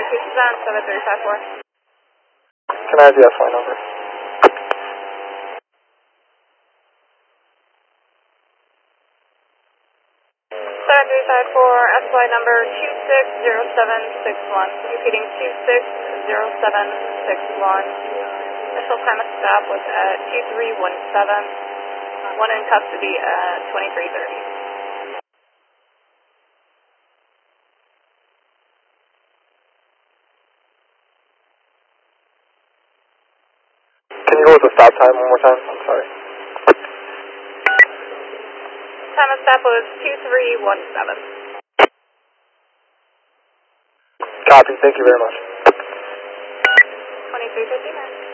Suzanne 7354. Can I have the S-line number? 7354, S-line number 260761. Repeating 260761. Initial time of stop was at 2317. One in custody at 2330. Can you go with the stop time one more time? I'm sorry. Time of stop was 2317. Copy. Thank you very much. 2359.